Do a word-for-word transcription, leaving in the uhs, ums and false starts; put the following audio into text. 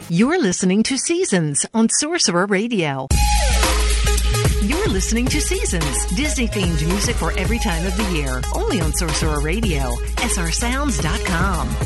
You're listening to Seasons on Sorcerer Radio. You're listening to Seasons, Disney-themed music for every time of the year. Only on Sorcerer Radio, S R sounds dot com.